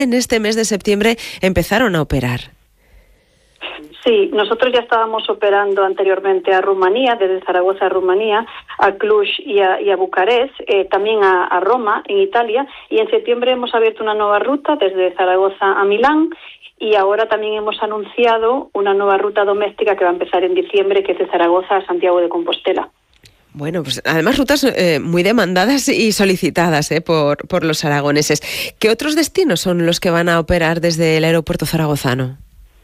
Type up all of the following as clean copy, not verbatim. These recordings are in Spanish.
en este mes de septiembre empezaron a operar. Sí, nosotros ya estábamos operando anteriormente a Rumanía, desde Zaragoza a Rumanía, a Cluj y a Bucarest, también a Roma, en Italia, y en septiembre hemos abierto una nueva ruta desde Zaragoza a Milán, y ahora también hemos anunciado una nueva ruta doméstica que va a empezar en diciembre, que es de Zaragoza a Santiago de Compostela. Bueno, pues además rutas muy demandadas y solicitadas por los aragoneses. ¿Qué otros destinos son los que van a operar desde el aeropuerto zaragozano?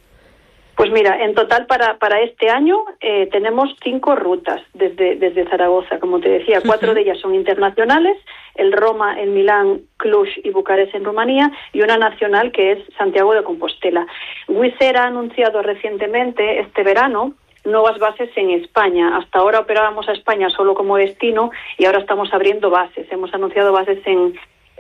Pues mira, en total para este año tenemos 5 rutas desde Zaragoza, como te decía, 4 de ellas son internacionales, el Roma, el Milán, Cluj y Bucarest en Rumanía, y una nacional que es Santiago de Compostela. Wizz Air ha anunciado recientemente, este verano, nuevas bases en España. Hasta ahora operábamos a España solo como destino y ahora estamos abriendo bases. Hemos anunciado bases en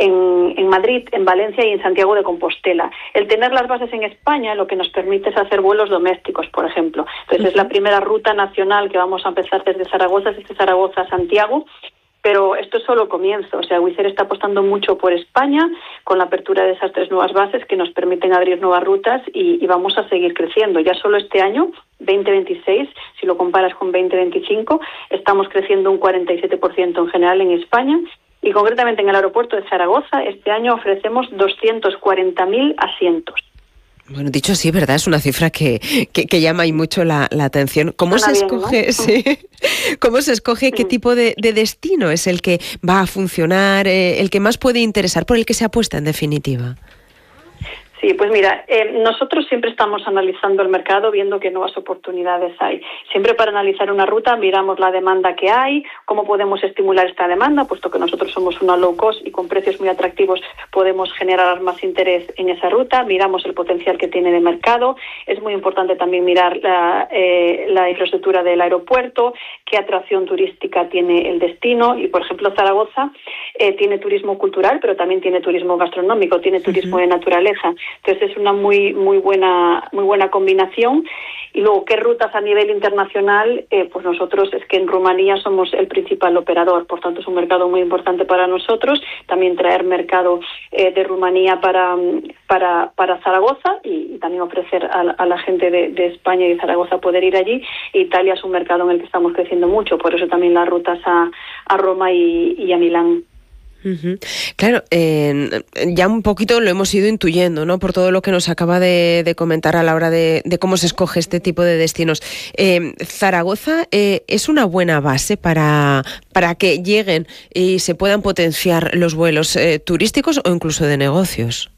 Madrid, en Valencia y en Santiago de Compostela. El tener las bases en España lo que nos permite es hacer vuelos domésticos, por ejemplo. Entonces es la primera ruta nacional que vamos a empezar desde Zaragoza a Santiago, pero esto es solo el comienzo. O sea, Wizz Air está apostando mucho por España con la apertura de esas 3 nuevas bases que nos permiten abrir nuevas rutas y vamos a seguir creciendo. Ya solo este año, 2026, si lo comparas con 2025, estamos creciendo un 47% en general en España. Y concretamente en el aeropuerto de Zaragoza, este año ofrecemos 240.000 asientos. Bueno, dicho así, ¿verdad? Es una cifra que llama y mucho la atención. ¿Cómo se escoge, ¿no? Sí. ¿Cómo se escoge qué tipo de destino es el que va a funcionar, el que más puede interesar, por el que se apuesta en definitiva? Sí, pues mira, nosotros siempre estamos analizando el mercado, viendo qué nuevas oportunidades hay. Siempre para analizar una ruta miramos la demanda que hay, cómo podemos estimular esta demanda, puesto que nosotros somos una low cost y con precios muy atractivos podemos generar más interés en esa ruta, miramos el potencial que tiene de mercado. Es muy importante también mirar la infraestructura del aeropuerto, qué atracción turística tiene el destino, y por ejemplo Zaragoza tiene turismo cultural, pero también tiene turismo gastronómico, tiene turismo de naturaleza. Entonces es una muy buena combinación. Y luego, ¿qué rutas a nivel internacional? Pues nosotros es que en Rumanía somos el principal operador, por tanto es un mercado muy importante para nosotros. También traer mercado de Rumanía para Zaragoza y también ofrecer a la gente de España y de Zaragoza poder ir allí. Italia es un mercado en el que estamos creciendo mucho, por eso también las rutas a Roma y a Milán. Claro, ya un poquito lo hemos ido intuyendo, ¿no? Por todo lo que nos acaba de comentar a la hora de cómo se escoge este tipo de destinos. Zaragoza es una buena base para que lleguen y se puedan potenciar los vuelos turísticos o incluso de negocios.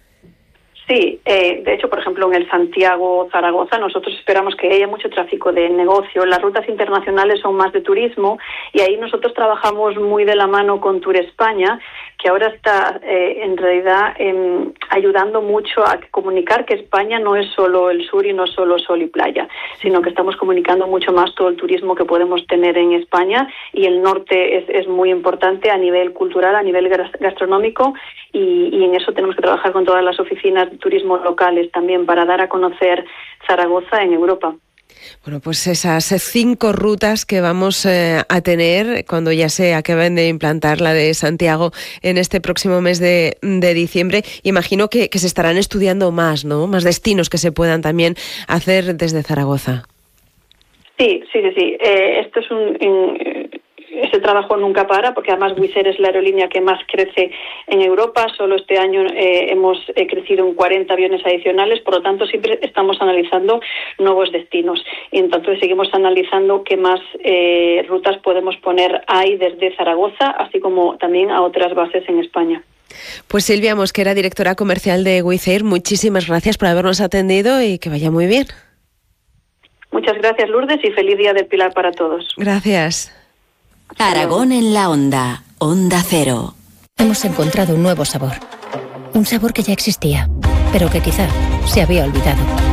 Sí, de hecho, por ejemplo, en el Santiago-Zaragoza nosotros esperamos que haya mucho tráfico de negocio. Las rutas internacionales son más de turismo y ahí nosotros trabajamos muy de la mano con Tour España, que ahora está en realidad ayudando mucho a comunicar que España no es solo el sur y no solo sol y playa, sino que estamos comunicando mucho más todo el turismo que podemos tener en España, y el norte es muy importante a nivel cultural, a nivel gastronómico, y en eso tenemos que trabajar con todas las oficinas de turismo locales también para dar a conocer Zaragoza en Europa. Bueno, pues esas 5 rutas que vamos a tener cuando ya se acaben de implantar la de Santiago en este próximo mes de diciembre, imagino que se estarán estudiando más, ¿no? Más destinos que se puedan también hacer desde Zaragoza. Sí. Esto es ese trabajo nunca para, porque además Wizz Air es la aerolínea que más crece en Europa. Solo este año hemos crecido en 40 aviones adicionales, por lo tanto siempre estamos analizando nuevos destinos. Y entonces seguimos analizando qué más rutas podemos poner ahí desde Zaragoza, así como también a otras bases en España. Pues Silvia Mosquera, directora comercial de Wizz Air, muchísimas gracias por habernos atendido y que vaya muy bien. Muchas gracias, Lourdes, y feliz Día del Pilar para todos. Gracias. Aragón en la Onda, Onda Cero. Hemos encontrado un nuevo sabor. Un sabor que ya existía, pero que quizá se había olvidado.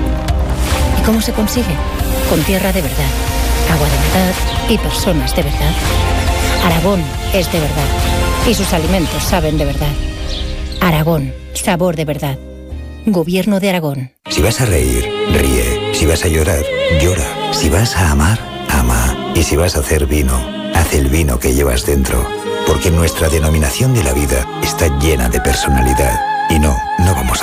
¿Y cómo se consigue? Con tierra de verdad, agua de verdad y personas de verdad. Aragón es de verdad y sus alimentos saben de verdad. Aragón, sabor de verdad. Gobierno de Aragón. Si vas a reír, ríe. Si vas a llorar, llora. Si vas a amar, ama. Y si vas a hacer vino, haz el vino que llevas dentro. Porque nuestra denominación de la vida está llena de personalidad. Y no vamos a